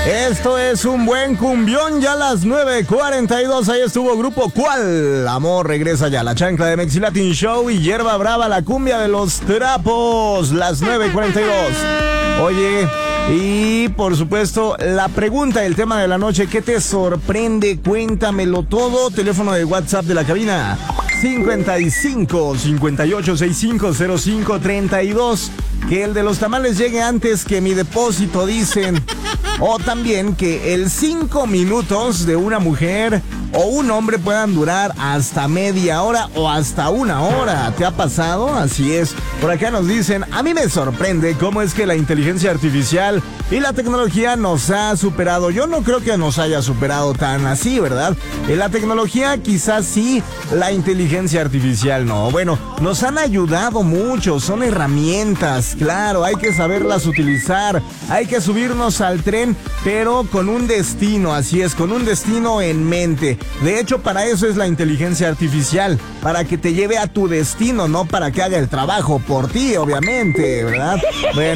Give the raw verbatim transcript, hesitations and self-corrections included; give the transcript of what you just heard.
Esto es un buen cumbión, ya a las nueve cuarenta y dos, ahí estuvo Grupo ¿Cuál? Amor regresa ya, la chancla de Mexi Latin Show y Hierba Brava, la cumbia de los trapos, las nueve cuarenta y dos. Oye, y por supuesto, la pregunta, el tema de la noche, ¿qué te sorprende? Cuéntamelo todo, teléfono de WhatsApp de la cabina, cincuenta y cinco, cincuenta y ocho, sesenta y cinco, cero cinco, treinta y dos. Que el de los tamales llegue antes que mi depósito, dicen. O también que el cinco minutos de una mujer o un hombre puedan durar hasta media hora o hasta una hora. ¿Te ha pasado? Así es. Por acá nos dicen, a mí me sorprende cómo es que la inteligencia artificial y la tecnología nos ha superado. Yo no creo que nos haya superado tan así, ¿verdad? En la tecnología quizás sí, la inteligencia artificial no. Bueno, nos han ayudado mucho, son herramientas, claro, hay que saberlas utilizar, hay que subirnos al tren, pero con un destino, así es, con un destino en mente. De hecho, para eso es la inteligencia artificial, para que te lleve a tu destino, no para que haga el trabajo por ti, obviamente, ¿verdad? Bueno.